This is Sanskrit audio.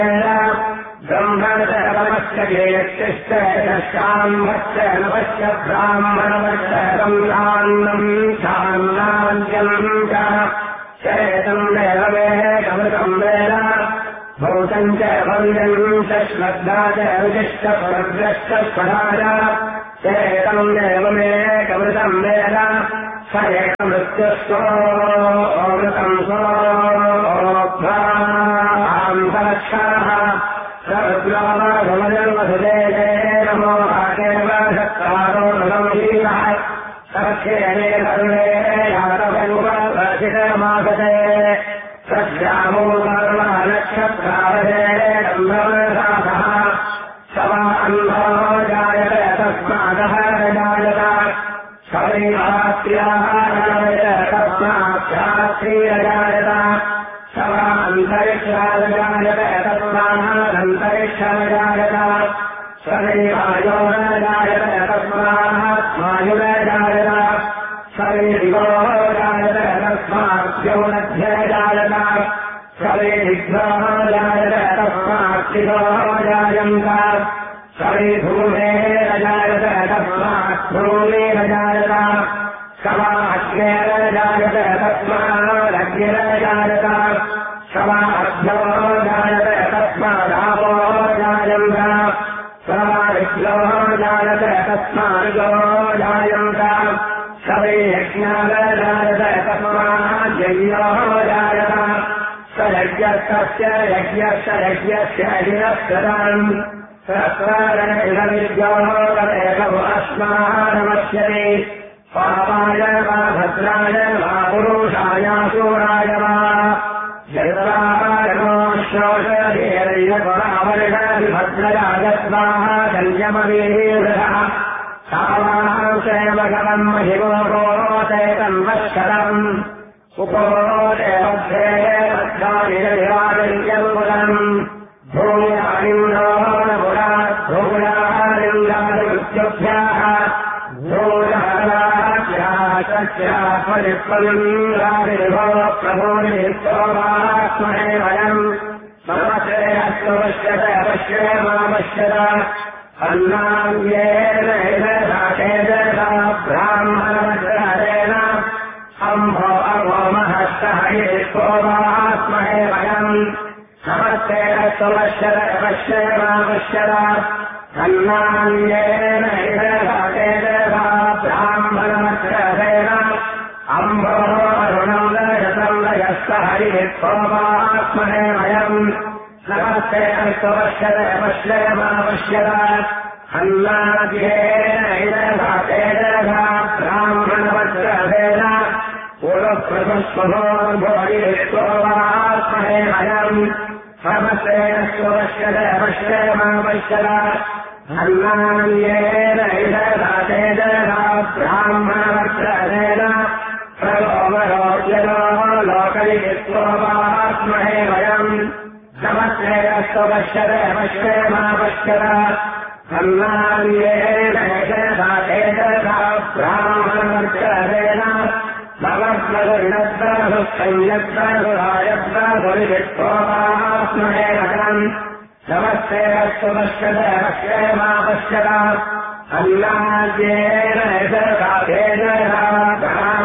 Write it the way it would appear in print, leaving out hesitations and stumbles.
ब्रह्मणस्य गेयश्चिष्टशाम्भश्च नवश्च ब्राह्मणवश्च संसान्नम् शान्नाद्यम् च चेतम् देवमेकमृतम् वेद भूतम् च भव्यम् च श्रद्धा च रुचिश्च स्वर्गश्च स्वधा च चेतम् देवमेकमृतम् वेद स एकमृत्युस्वोऽमृतम् सोऽभ्रान्तरक्षरः सर्वजन्मसुदे नमो भागेव सत्कारो नमः सख्येने सर्वे यातवनुपवर्षितमासते सश्यामो नक्षत्रावदे ब्रह्मसाधः सवा अन्धो जायत तस्मादः जायत सवैरात्र्याः जायत तस्माच्छात्रीरजायत सवा अन्तरिक्षाजायत तस्मादन्तरिक्षाजायत सवैवायो न जायत तस्मात्मायुरजायत सवैरिवो जायत तस्माद्योनध्यजायत सवैर्घ्रो जायत तस्मात्शिरो जायन्त सवैर्भूमेरजायत तस्माद्भूमिरजायत समाग्नेरजायत तस्मादग्निरजायत समाभ्यो जायत तस्मादापो जायन्त समाविद्यो जायत तस्मादो जायन्त सवैर्यज्ञाजायत तस्माद्यज्ञो जायत स यज्ञस्य यज्ञस्य हिनस्तदाम् सहस्रारणिधविद्यो तदेकम् अस्मानमस्यति पापाय वा भद्राय वा पुरुषायासूराय वा जयराशोषधीर्यपरावर्षभद्रराजस्वाः संयमवीरः सावांसेवकम् महिमोपोतेतम् वत्सरम् उपोदेवध्ये वद्धानिरविराजन्यम् भूयानिन्दो नपुरात् भूयानिन्दादित्युभ्याः भूयाराज्यासत्यापरिपलिन्द्रादिभो प्रभोनिस्तोमास्महे वयम् नमस्ते अस्तु पश्यत पश्येमापश्यत अन्नान्येन हिरसाकेजसा ब्राह्मणवज्रहेन अम्भो अभो महस्तः स्तोमास्महे वयम् नमस्ते अस्तु पश्यत पश्येमापश्यत अन्नान्येन हिरसाकेजसा ब्राह्मणवज्रहेन अम्भो अरुणम् लयसम् लयस्तः स्तोमास्महे वयम् नमस्ते अस्तु पश्यत पश्येमापश्यत अन्नाद्येन हिरसाकेजसा ब्राह्मणवज्रहेन पुरुषप्रभुस्वभोर्भोरिस्तोमास्महे वयम् नमस्ते अस्तु पश्यत पश्येमापश्यत अन्नान्येन हिरसाकेजसा ब्राह्मणवज्रहेन प्रभोमरोज्यनो लोकयिस्तोमास्महे वयम् नमस्ते अस्तु पश्यत पश्येमापश्यत अन्नान्येन हिरसाकेजसा ब्राह्मणवज्रहेन भवद्मगुणद्रहुसंयद्रहुरायद्रहुरिस्तोमास्महे वयम् नमस्ते अस्तु पश्यत पश्येमापश्यत अन्नाद्येन हिरसाकेजसा